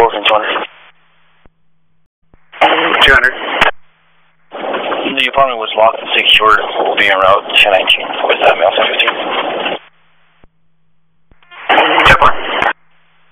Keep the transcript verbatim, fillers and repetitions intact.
Wilson, two hundred. two hundred. The apartment was locked and secured, will be en route ten nineteen with uh, mail fifteen.